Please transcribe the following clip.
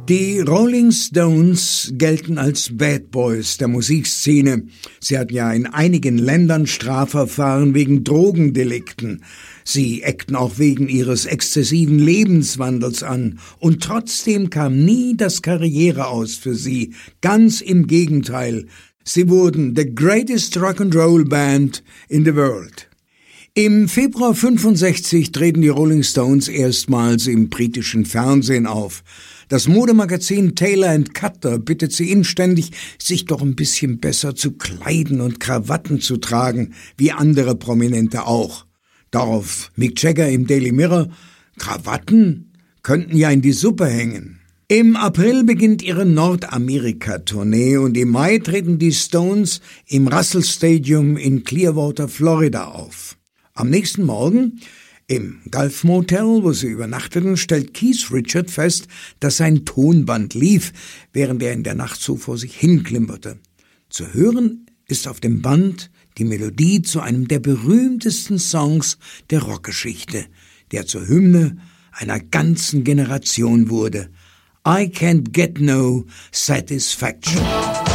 Die Rolling Stones gelten als Bad Boys der Musikszene. Sie hatten ja in einigen Ländern Strafverfahren wegen Drogendelikten. Sie eckten auch wegen ihres exzessiven Lebenswandels an. Und trotzdem kam nie das Karriere aus für sie. Ganz im Gegenteil. Sie wurden the greatest Rock'n'Roll Band in the world. Im Februar 65 treten die Rolling Stones erstmals im britischen Fernsehen auf. Das Modemagazin Taylor & Cutter bittet sie inständig, sich doch ein bisschen besser zu kleiden und Krawatten zu tragen, wie andere Prominente auch. Darauf Mick Jagger im Daily Mirror: Krawatten könnten ja in die Suppe hängen. Im April beginnt ihre Nordamerika-Tournee und im Mai treten die Stones im Russell Stadium in Clearwater, Florida auf. Am nächsten Morgen im Gulf Motel, wo sie übernachteten, stellt Keith Richards fest, dass sein Tonband lief, während er in der Nacht so vor sich hinklimperte. Zu hören ist auf dem Band die Melodie zu einem der berühmtesten Songs der Rockgeschichte, der zur Hymne einer ganzen Generation wurde: I Can't Get No Satisfaction.